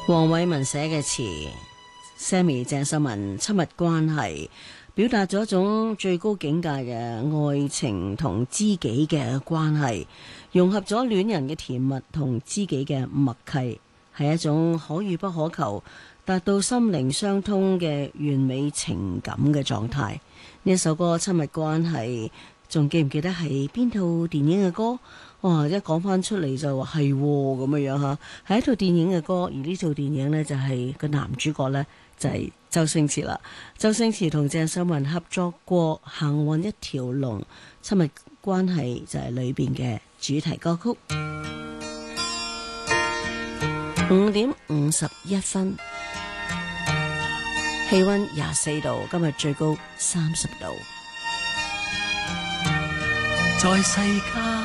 黃偉文寫嘅詞 ，Sammy 鄭秀文親密關係，表達咗一種最高境界嘅愛情同知己嘅關係，融合咗戀人嘅甜蜜同知己嘅默契，係一種可遇不可求，達到心靈相通嘅完美情感嘅狀態。呢一首歌《親密關係》，仲記唔記得係邊套電影嘅歌？哇！一講翻出嚟就話係咁嘅樣嚇，係一套電影嘅歌，而呢套電影呢，就係個男主角呢，就係周星馳啦。周星馳同鄭秀文合作過《行運一條龍》，親密關係就係裏邊嘅主題歌曲。5:51，氣溫24度，今日最高30度。 在世間